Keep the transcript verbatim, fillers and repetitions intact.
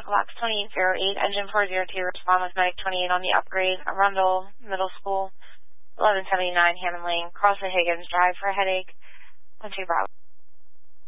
Box twenty-eight oh eight, engine four oh two, respond with medic twenty-eight on the upgrade, Arundel Middle School, eleven seventy-nine Hammond Lane, cross the Higgins Drive for a headache, one two Bravo.